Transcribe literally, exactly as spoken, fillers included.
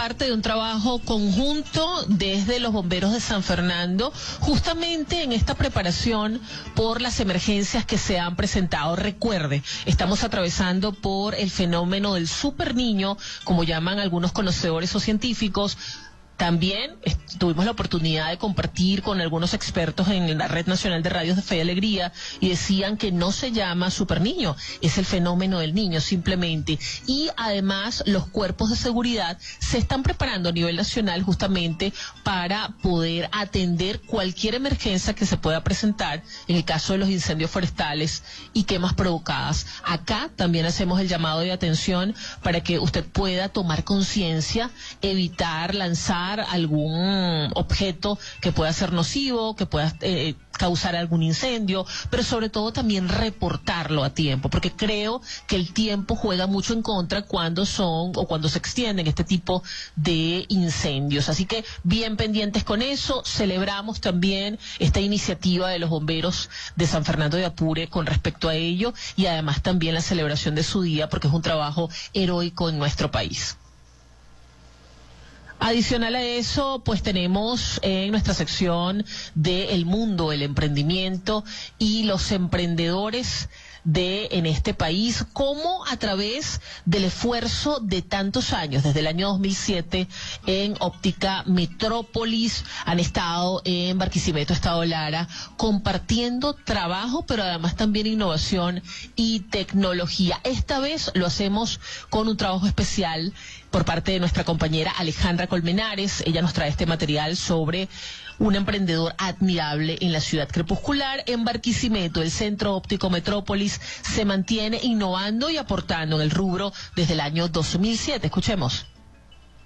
parte de un trabajo conjunto desde los bomberos de San Fernando, justamente en esta preparación por las emergencias que se han presentado. Recuerde, estamos atravesando por el fenómeno del super niño, como llaman algunos conocedores o científicos. También tuvimos la oportunidad de compartir con algunos expertos en la Red Nacional de Radios de Fe y Alegría y decían que no se llama super niño, es el fenómeno del niño simplemente. Y además los cuerpos de seguridad se están preparando a nivel nacional justamente para poder atender cualquier emergencia que se pueda presentar en el caso de los incendios forestales y quemas provocadas. Acá también hacemos el llamado de atención para que usted pueda tomar conciencia, evitar lanzar algún objeto que pueda ser nocivo, que pueda eh, causar algún incendio, pero sobre todo también reportarlo a tiempo, porque creo que el tiempo juega mucho en contra cuando son o cuando se extienden este tipo de incendios. Así que bien pendientes con eso. Celebramos también esta iniciativa de los bomberos de San Fernando de Apure con respecto a ello y además también la celebración de su día, porque es un trabajo heroico en nuestro país. Adicional a eso, pues tenemos en nuestra sección de El Mundo, el emprendimiento y los emprendedores de en este país, cómo a través del esfuerzo de tantos años, desde el año dos mil siete en Óptica Metrópolis, han estado en Barquisimeto, Estado Lara, compartiendo trabajo, pero además también innovación y tecnología. Esta vez lo hacemos con un trabajo especial por parte de nuestra compañera Alejandra Colmenares. Ella nos trae este material sobre un emprendedor admirable en la ciudad crepuscular. En Barquisimeto, el Centro Óptico Metrópolis se mantiene innovando y aportando en el rubro desde el año dos mil siete. Escuchemos.